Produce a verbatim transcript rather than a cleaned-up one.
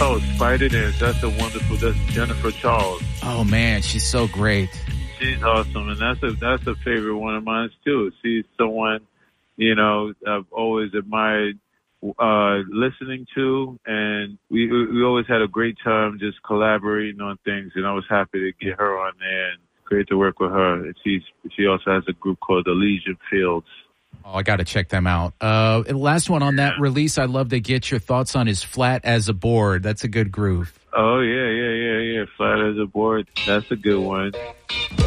Oh, Spider Dance. That's a wonderful. That's Jennifer Charles. Oh man, she's so great. She's awesome, and that's a that's a favorite one of mine too. She's someone, you know, I've always admired uh, listening to, and we we always had a great time just collaborating on things. And I was happy to get her on there, and great to work with her. And she's she also has a group called Elysian Fields. Oh, I got to check them out. Uh, and last one on that release, I'd love to get your thoughts on is Flat as a Board. That's a good groove. Oh, yeah, yeah, yeah, yeah. Flat as a Board. That's a good one.